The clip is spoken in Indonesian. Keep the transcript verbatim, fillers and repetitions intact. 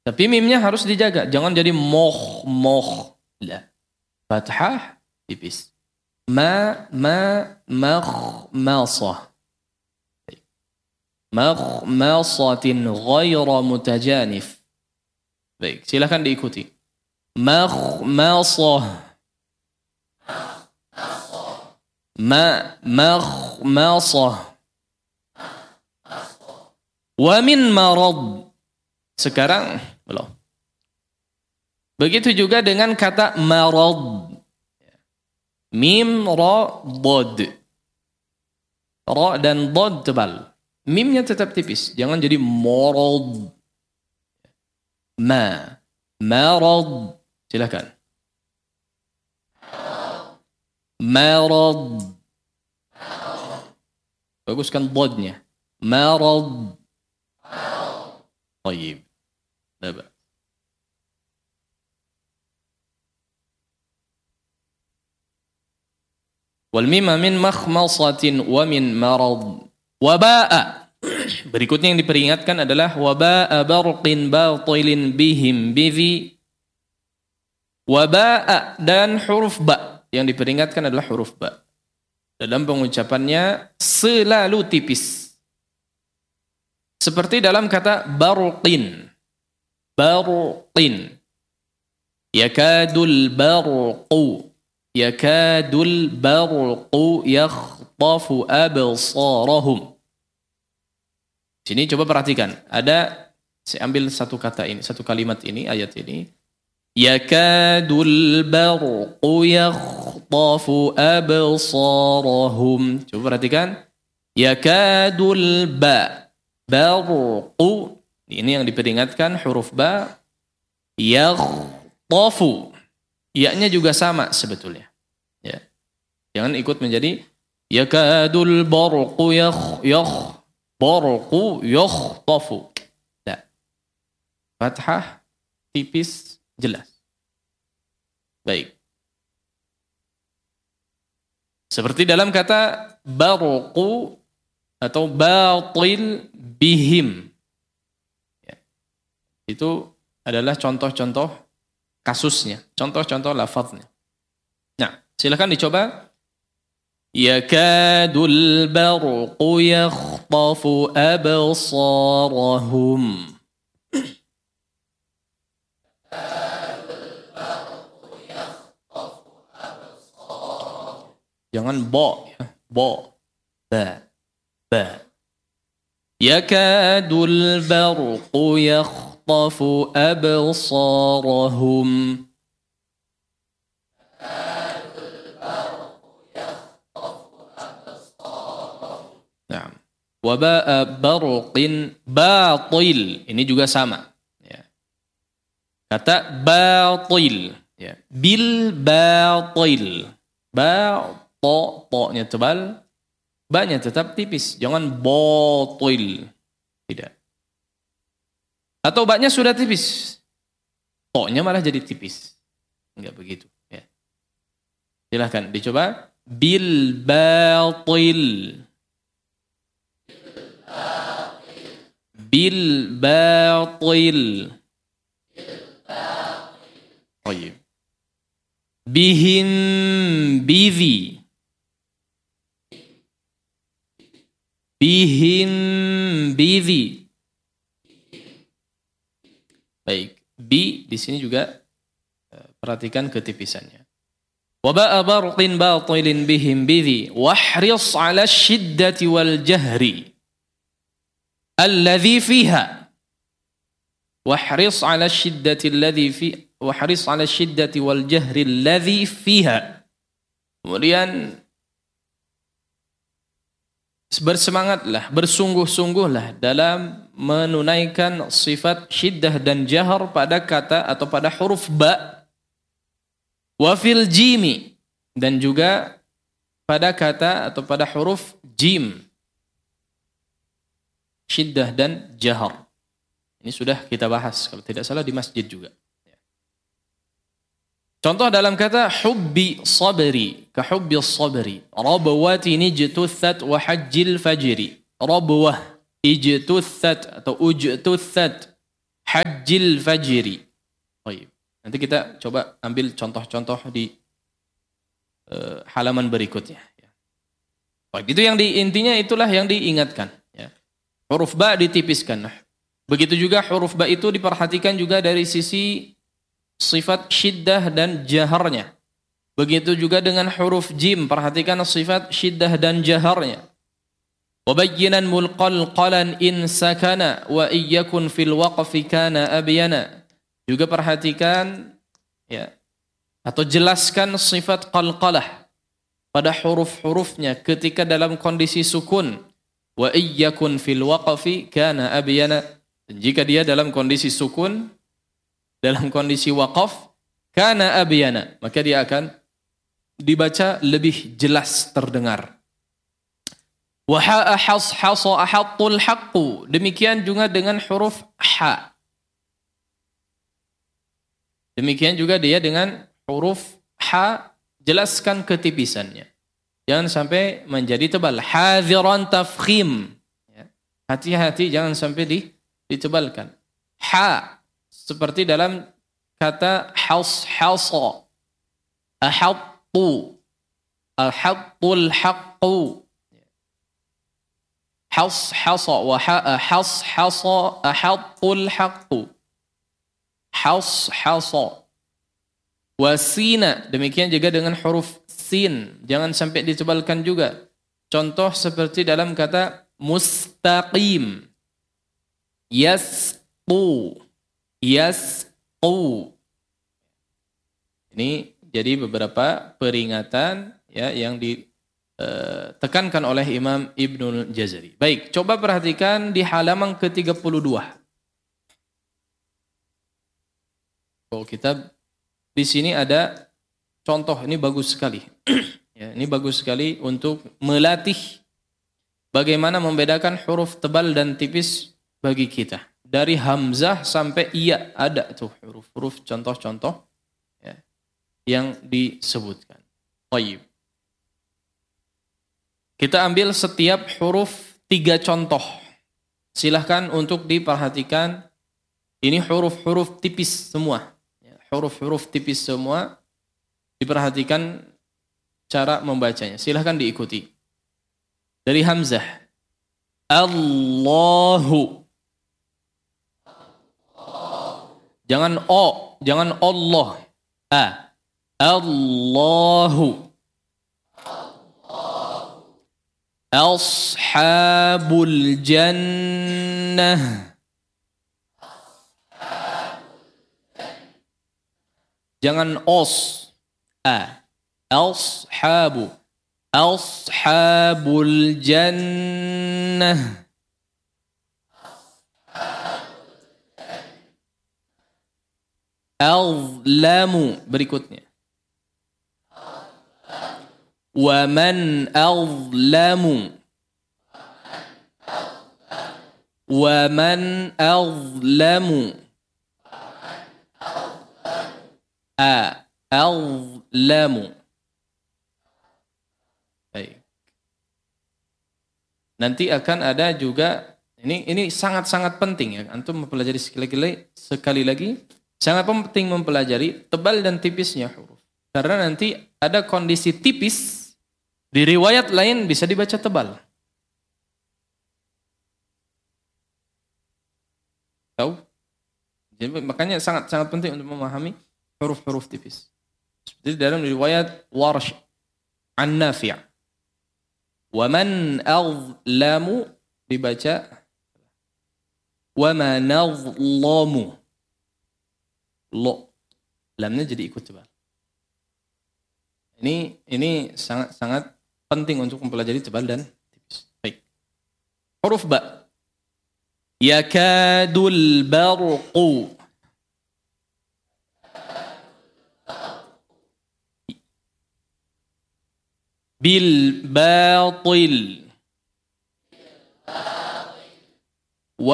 Tapi mimnya harus dijaga. Jangan jadi moh, moh. La. Fathah, tipis. Ma, ma, makh, masah. Makh, masatin ghaira mutajanif. Baik, silakan diikuti. Makh, masah. Ma, makh, masah. Wa min marad. Sekarang belum. Begitu juga dengan kata marad. Mim, ra, dod. Ra dan dod tebal. Mimnya tetap tipis. Jangan jadi marad. Ma, marad. Silakan. Marad. Baguskan dodnya. Marad. طيب لا بأس والميم من مخمصة ومن مرض وباء. Berikutnya yang diperingatkan adalah waba'a barqin batilin bihim bidhi. Waba'a dan huruf ba. Yang diperingatkan adalah huruf ba. Dalam pengucapannya selalu tipis. Seperti dalam kata barqin. Barqin. Yakadul barqu. Yakadul barqu yakhtafu absarahum. Sini coba perhatikan. Ada, saya ambil satu kata ini, satu kalimat ini, ayat ini. Yakadul barqu yakhtafu absarahum. Coba perhatikan. Yakadul ba. Barqu, ini yang diperingatkan huruf ba. Yakhtafu, ya-nya juga sama sebetulnya. Ya. Jangan ikut menjadi yakadul barqu yakh yakh barqu yakhtafu. Tidak. Fathah tipis jelas. Baik. Seperti dalam kata barqu atau batil bihim. Ya. Itu adalah contoh-contoh kasusnya, contoh-contoh lafaznya. Nah, silakan dicoba. Yakadul barqu yakhtafu absarahum. Jangan bo, ya. Bo. Ba. Ba. Yakadul barqu yakhtafu absarahum. Nah, wa ba'a barqin batil. Ini juga sama. Ya. Kata batil. Ya. Bil batil. Ba, to, to-nya tebal. Ba-nya tetap tipis, jangan batil. Tidak. Atau ba-nya sudah tipis, to-nya malah jadi tipis. Enggak begitu. Ya. Silahkan dicoba. Bil batil. Bil batil. Baik. Bihim bidhi. Bihim bidhi. Baik, bi di sini juga perhatikan ketipisannya. Wa ba'a barqin batilin bihim bidhi wahris 'ala syiddati wal jahri alladhi fiha. Wahris 'ala syiddati alladhi fi wahris 'ala syiddati wal jahri alladhi fiha. Kemudian bersemangatlah, bersungguh-sungguhlah dalam menunaikan sifat syiddah dan jahar pada kata atau pada huruf ba. Wa fil jimi, dan juga pada kata atau pada huruf jim. Syiddah dan jahar. Ini sudah kita bahas kalau tidak salah di masjid juga. Contoh dalam kata hubbi sabri, ka hubbi sabri. Rabwati nijtuthat wa hajjil fajri. Rabwah ijtuthat atau ujtuthat. hajjil fajri. Baik. Nanti kita coba ambil contoh-contoh di uh, halaman berikutnya. Baik, itu yang di, intinya itulah yang diingatkan. Ya. Huruf ba ditipiskan. Begitu juga huruf ba itu diperhatikan juga dari sisi sifat syiddah dan jaharnya. Begitu juga dengan huruf jim, perhatikan sifat syiddah dan jaharnya. وَبَيِّنًا مُلْقَلْقَلًا إِنْ سَكَنَ وَإِيَّكُنْ فِي الْوَقْفِ كَانَ أَبْيَنًا. Juga perhatikan ya, atau jelaskan sifat qalqalah pada huruf-hurufnya ketika dalam kondisi sukun. وَإِيَّكُنْ فِي الْوَقْفِ كَانَ أَبْيَنًا. Dan jika dia dalam kondisi sukun, dalam kondisi waqaf, kana abyana, maka dia akan dibaca lebih jelas terdengar. Wa ha has hasa ahattul haqqu. Demikian juga dengan huruf ha. Demikian juga dia dengan huruf ha, jelaskan ketipisannya. Jangan sampai menjadi tebal. Hadhiran tafkhim. Hati-hati jangan sampai di, ditebalkan. Ha seperti dalam kata has hasa. Ahattu. Ahattul haqqu. Has hasa wa ha has hasa ahattul haqqu. Has hasa. Wasina, demikian juga dengan huruf sin, jangan sampai ditebalkan juga. Contoh seperti dalam kata mustaqim. Yasqu. Yasqu. Ini jadi beberapa peringatan ya yang ditekankan oleh Imam Ibnul Jazari. Baik, coba perhatikan di halaman ke tiga puluh dua. Oh, kitab di sini ada contoh, ini bagus sekali. Ya, ini bagus sekali untuk melatih bagaimana membedakan huruf tebal dan tipis bagi kita. Dari hamzah sampai iya ada tuh huruf-huruf contoh-contoh ya, yang disebutkan. Baik. Kita ambil setiap huruf tiga contoh. Silahkan untuk diperhatikan. Ini huruf-huruf tipis semua. Huruf-huruf tipis semua. Diperhatikan cara membacanya. Silahkan diikuti. Dari hamzah. Allahu. Jangan o, jangan Allah. A. Allahu. Ashabul jannah. Jangan os. A. Ashabu. Ashabul jannah. Azlamu. Berikutnya. Wa man azlamu. Wa man azlamu. A. Azlamu. Baik. Nanti akan ada juga, ini ini sangat-sangat penting ya, antum mempelajari sekali lagi, sekali lagi, sangat penting mempelajari tebal dan tipisnya huruf. Karena nanti ada kondisi tipis, di riwayat lain bisa dibaca tebal. Tahu? Jadi makanya sangat-sangat penting untuk memahami huruf-huruf tipis. Seperti dalam riwayat Warsh an Nafi'. Wa man azlamu dibaca wa ma nazlamu. Lo. Lamnya jadi ikut tebal. Ini ini sangat-sangat penting untuk mempelajari tebal dan tipis. Baik. Huruf ba. Yakadul barqu. Bil batil.